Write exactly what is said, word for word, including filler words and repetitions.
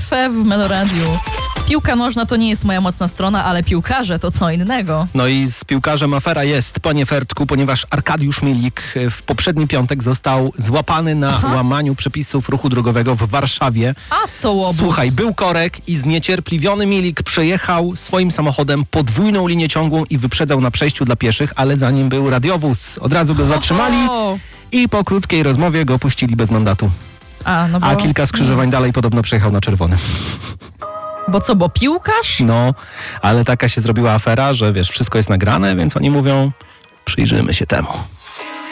F w Meloradiu. Piłka nożna to nie jest moja mocna strona, ale piłkarze to co innego. No i z piłkarzem afera jest, panie Fertku, ponieważ Arkadiusz Milik w poprzedni piątek został złapany na Aha. łamaniu przepisów ruchu drogowego w Warszawie. A to łobuz. Słuchaj, był korek i zniecierpliwiony Milik przejechał swoim samochodem podwójną linię ciągłą i wyprzedzał na przejściu dla pieszych, ale za nim był radiowóz. Od razu go zatrzymali i po krótkiej rozmowie go puścili bez mandatu. A, no bo... A kilka skrzyżowań no. dalej podobno przejechał na czerwony. Bo co, bo piłkarz? No, ale taka się zrobiła afera, że wiesz, wszystko jest nagrane, więc oni mówią, przyjrzymy się temu.